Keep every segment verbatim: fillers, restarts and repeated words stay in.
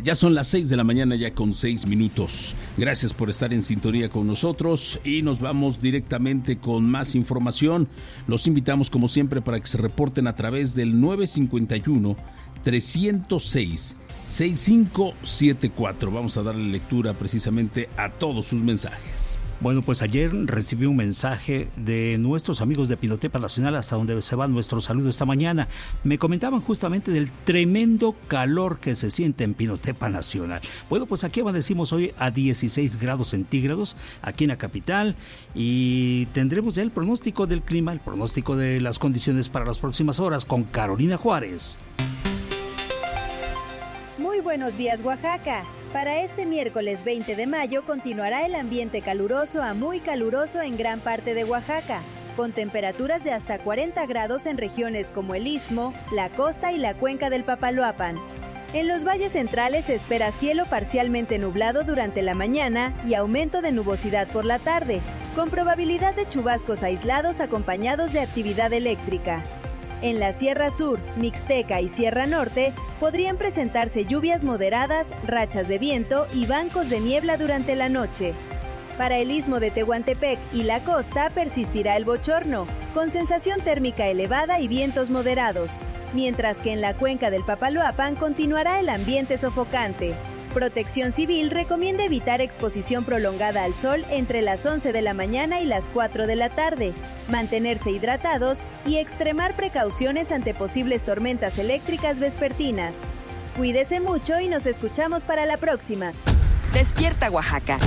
Ya son las seis de la mañana, ya con seis minutos. Gracias por estar en sintonía con nosotros y nos vamos directamente con más información. Los invitamos como siempre para que se reporten a través del nueve cinco uno, tres cero seis, seis cinco siete cuatro. Vamos a darle lectura precisamente a todos sus mensajes. Bueno, pues ayer recibí un mensaje de nuestros amigos de Pinotepa Nacional, hasta donde se va nuestro saludo esta mañana. Me comentaban justamente del tremendo calor que se siente en Pinotepa Nacional. Bueno, pues aquí amanecimos hoy a dieciséis grados centígrados, aquí en la capital, y tendremos ya el pronóstico del clima, el pronóstico de las condiciones para las próximas horas con Carolina Juárez. Muy buenos días, Oaxaca. Para este miércoles veinte de mayo continuará el ambiente caluroso a muy caluroso en gran parte de Oaxaca, con temperaturas de hasta cuarenta grados en regiones como el Istmo, la costa y la cuenca del Papaloapan. En los valles centrales se espera cielo parcialmente nublado durante la mañana y aumento de nubosidad por la tarde, con probabilidad de chubascos aislados acompañados de actividad eléctrica. En la Sierra Sur, Mixteca y Sierra Norte podrían presentarse lluvias moderadas, rachas de viento y bancos de niebla durante la noche. Para el Istmo de Tehuantepec y la costa persistirá el bochorno, con sensación térmica elevada y vientos moderados, mientras que en la cuenca del Papaloapan continuará el ambiente sofocante. Protección Civil recomienda evitar exposición prolongada al sol entre las once de la mañana y las cuatro de la tarde, mantenerse hidratados y extremar precauciones ante posibles tormentas eléctricas vespertinas. Cuídese mucho y nos escuchamos para la próxima. Despierta Oaxaca.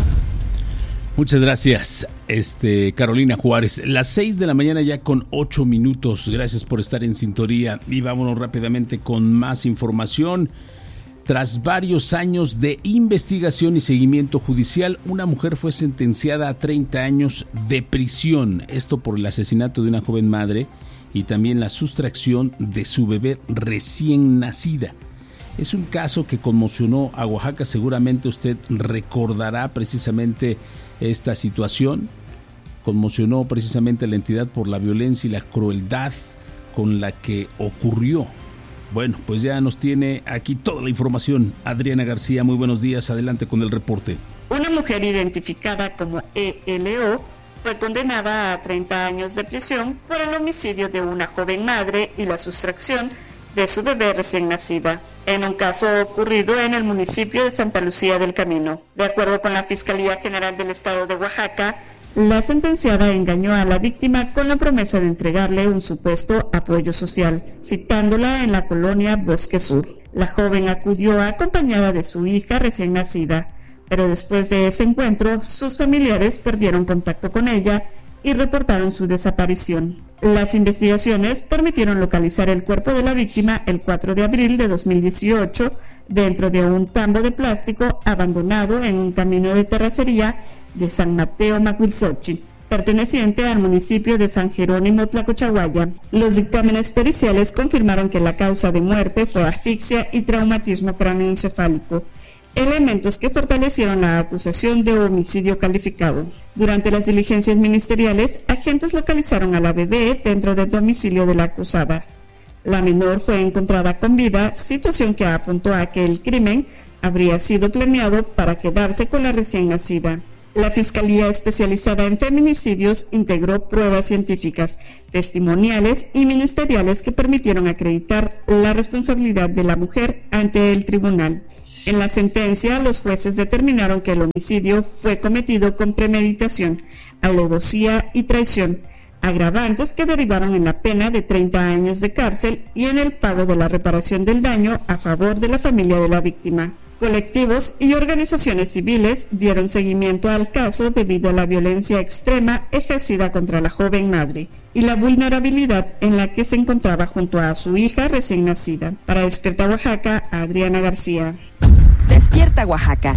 Muchas gracias, este, Carolina Juárez. Las seis de la mañana ya con ocho minutos. Gracias por estar en sintonía y vámonos rápidamente con más información. Tras varios años de investigación y seguimiento judicial, una mujer fue sentenciada a treinta años de prisión. Esto por el asesinato de una joven madre y también la sustracción de su bebé recién nacida. Es un caso que conmocionó a Oaxaca. Seguramente usted recordará precisamente esta situación. Conmocionó precisamente a la entidad por la violencia y la crueldad con la que ocurrió. Bueno, pues ya nos tiene aquí toda la información. Adriana García, muy buenos días. Adelante con el reporte. Una mujer identificada como E L O fue condenada a treinta años de prisión por el homicidio de una joven madre y la sustracción de su bebé recién nacida, en un caso ocurrido en el municipio de Santa Lucía del Camino. De acuerdo con la Fiscalía General del Estado de Oaxaca, la sentenciada engañó a la víctima con la promesa de entregarle un supuesto apoyo social, citándola en la colonia Bosque Sur. La joven acudió acompañada de su hija recién nacida, pero después de ese encuentro, sus familiares perdieron contacto con ella y reportaron su desaparición. Las investigaciones permitieron localizar el cuerpo de la víctima el cuatro de abril de dos mil dieciocho dentro de un tambo de plástico abandonado en un camino de terracería de San Mateo Macuilxochitl, perteneciente al municipio de San Jerónimo Tlacochahuaya. Los dictámenes periciales confirmaron que la causa de muerte fue asfixia y traumatismo cráneoencefálico, elementos que fortalecieron la acusación de homicidio calificado. Durante las diligencias ministeriales, agentes localizaron a la bebé dentro del domicilio de la acusada. La menor fue encontrada con vida, situación que apuntó a que el crimen habría sido planeado para quedarse con la recién nacida. La Fiscalía Especializada en Feminicidios integró pruebas científicas, testimoniales y ministeriales que permitieron acreditar la responsabilidad de la mujer ante el tribunal. En la sentencia, los jueces determinaron que el homicidio fue cometido con premeditación, alevosía y traición, agravantes que derivaron en la pena de treinta años de cárcel y en el pago de la reparación del daño a favor de la familia de la víctima. Colectivos y organizaciones civiles dieron seguimiento al caso debido a la violencia extrema ejercida contra la joven madre y la vulnerabilidad en la que se encontraba junto a su hija recién nacida. Para Despierta Oaxaca, Adriana García. Despierta Oaxaca.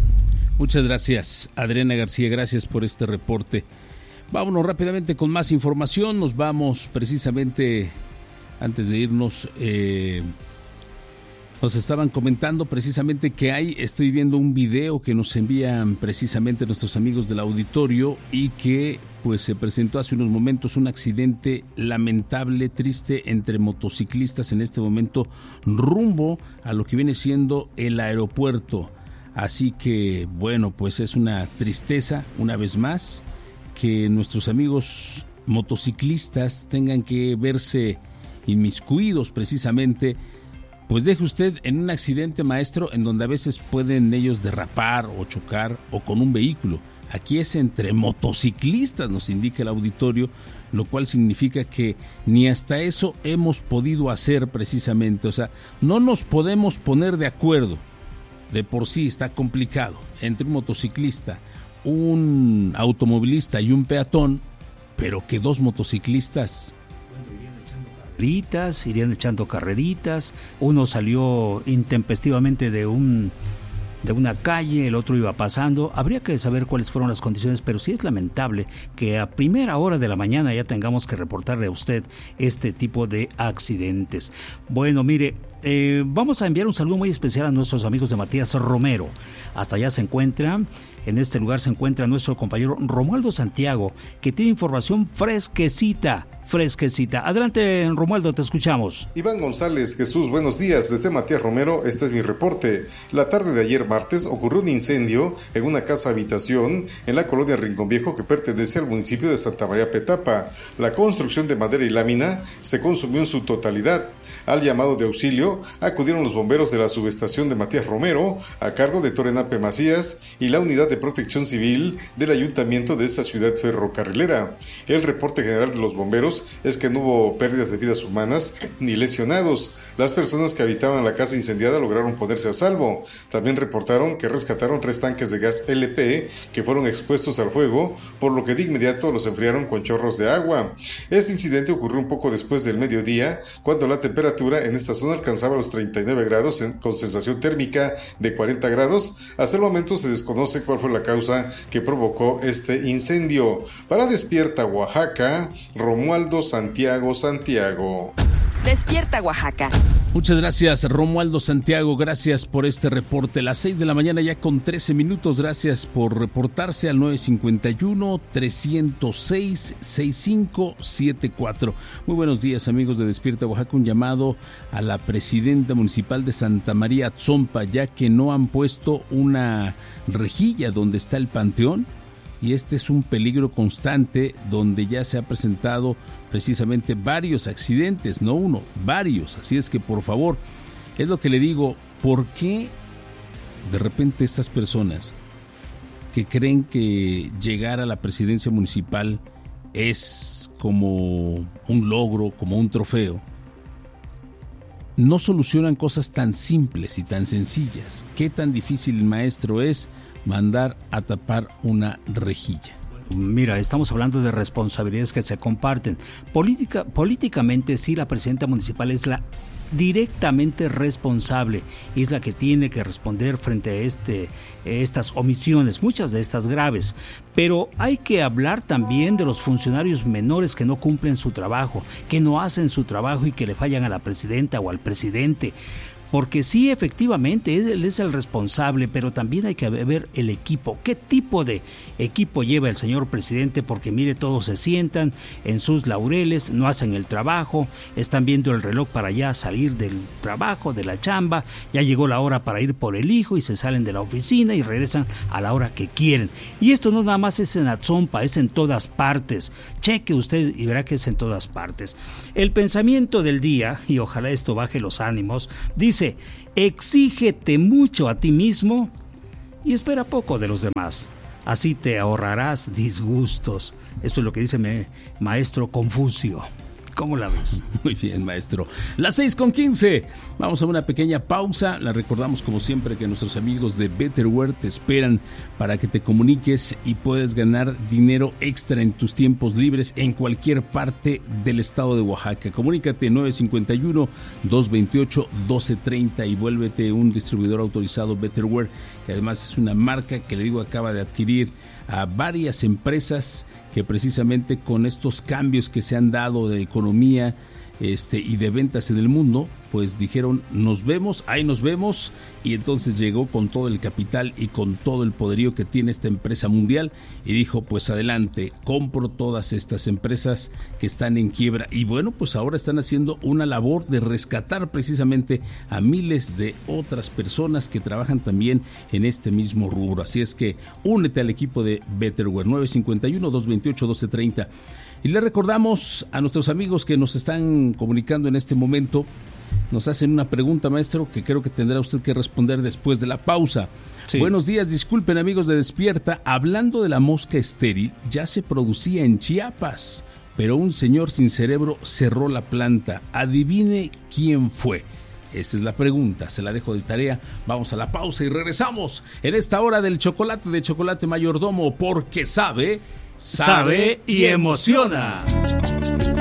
Muchas gracias, Adriana García, gracias por este reporte. Vámonos rápidamente con más información. Nos vamos precisamente, antes de irnos, eh, Nos estaban comentando precisamente que hay, estoy viendo un video que nos envían precisamente nuestros amigos del auditorio y que pues se presentó hace unos momentos un accidente lamentable, triste entre motociclistas en este momento rumbo a lo que viene siendo el aeropuerto. Así que bueno, pues es una tristeza una vez más que nuestros amigos motociclistas tengan que verse inmiscuidos precisamente. Pues deje usted en un accidente, maestro, en donde a veces pueden ellos derrapar o chocar o con un vehículo. Aquí es entre motociclistas, nos indica el auditorio, lo cual significa que ni hasta eso hemos podido hacer precisamente. O sea, no nos podemos poner de acuerdo. De por sí está complicado entre un motociclista, un automovilista y un peatón, pero que dos motociclistas irían echando carreritas, uno salió intempestivamente de un de una calle, el otro iba pasando. Habría que saber cuáles fueron las condiciones, pero sí es lamentable que a primera hora de la mañana ya tengamos que reportarle a usted este tipo de accidentes. Bueno, mire, eh, vamos a enviar un saludo muy especial a nuestros amigos de Matías Romero. Hasta allá se encuentra, en este lugar se encuentra nuestro compañero Romualdo Santiago, que tiene información fresquecita. fresquecita. Adelante, Romualdo, te escuchamos. Iván González, Jesús, buenos días. Desde Matías Romero, este es mi reporte. La tarde de ayer martes ocurrió un incendio en una casa habitación en la colonia Rincón Viejo que pertenece al municipio de Santa María Petapa. La construcción de madera y lámina se consumió en su totalidad. Al llamado de auxilio acudieron los bomberos de la subestación de Matías Romero a cargo de Torenape Macías y la unidad de protección civil del ayuntamiento de esta ciudad ferrocarrilera. El reporte general de los bomberos es que no hubo pérdidas de vidas humanas ni lesionados. Las personas que habitaban la casa incendiada lograron ponerse a salvo. También reportaron que rescataron tres tanques de gas L P que fueron expuestos al fuego, por lo que de inmediato los enfriaron con chorros de agua. Este incidente ocurrió un poco después del mediodía, cuando la temperatura en esta zona alcanzaba los treinta y nueve grados en, con sensación térmica de cuarenta grados. Hasta el momento se desconoce cuál fue la causa que provocó este incendio. Para Despierta Oaxaca, Romualdo Santiago Santiago. Despierta Oaxaca. Muchas gracias, Romualdo Santiago, gracias por este reporte. Las seis de la mañana ya con trece minutos, gracias por reportarse al nueve cinco uno, tres cero seis, seis cinco siete cuatro. Muy buenos días, amigos de Despierta Oaxaca. Un llamado a la presidenta municipal de Santa María Atzompa, ya que no han puesto una rejilla donde está el panteón. Y este es un peligro constante donde ya se ha presentado precisamente varios accidentes, no uno, varios. Así es que por favor, es lo que le digo, ¿por qué de repente estas personas que creen que llegar a la presidencia municipal es como un logro, como un trofeo, no solucionan cosas tan simples y tan sencillas? ¿Qué tan difícil, maestro, es mandar a tapar una rejilla? Mira, estamos hablando de responsabilidades que se comparten. Política, políticamente sí, la presidenta municipal es la directamente responsable, es la que tiene que responder frente a este, estas omisiones, muchas de estas graves. Pero hay que hablar también de los funcionarios menores que no cumplen su trabajo, que no hacen su trabajo y que le fallan a la presidenta o al presidente. Porque sí, efectivamente, él es el responsable, pero también hay que ver el equipo. ¿Qué tipo de equipo lleva el señor presidente? Porque mire, todos se sientan en sus laureles, no hacen el trabajo, están viendo el reloj para ya salir del trabajo, de la chamba, ya llegó la hora para ir por el hijo y se salen de la oficina y regresan a la hora que quieren. Y esto no nada más es en Atzompa, es en todas partes. Cheque usted y verá que es en todas partes. El pensamiento del día, y ojalá esto baje los ánimos, dice: Dice, exígete mucho a ti mismo y espera poco de los demás. Así te ahorrarás disgustos. Esto es lo que dice mi maestro Confucio. ¿Cómo la ves? Muy bien, maestro. Las seis con quince. Vamos a una pequeña pausa. La recordamos como siempre que nuestros amigos de Betterware te esperan para que te comuniques y puedes ganar dinero extra en tus tiempos libres en cualquier parte del estado de Oaxaca. Comunícate nueve cinco uno, dos dos ocho, uno dos tres cero y vuélvete un distribuidor autorizado Betterware, que además es una marca que le digo acaba de adquirir a varias empresas que precisamente con estos cambios que se han dado de economía este, y de ventas en el mundo, pues dijeron nos vemos, ahí nos vemos, y entonces llegó con todo el capital y con todo el poderío que tiene esta empresa mundial y dijo pues adelante, compro todas estas empresas que están en quiebra, y bueno, pues ahora están haciendo una labor de rescatar precisamente a miles de otras personas que trabajan también en este mismo rubro. Así es que únete al equipo de Betterware, nueve cinco uno, dos dos ocho, uno dos tres cero. Y le recordamos a nuestros amigos que nos están comunicando en este momento, nos hacen una pregunta, maestro, que creo que tendrá usted que responder después de la pausa. Sí. Buenos días, disculpen amigos de Despierta, hablando de la mosca estéril, ya se producía en Chiapas, pero un señor sin cerebro cerró la planta. Adivine quién fue. Esa es la pregunta, se la dejo de tarea. Vamos a la pausa y regresamos en esta hora del chocolate de Chocolate Mayordomo, porque sabe, sabe y emociona.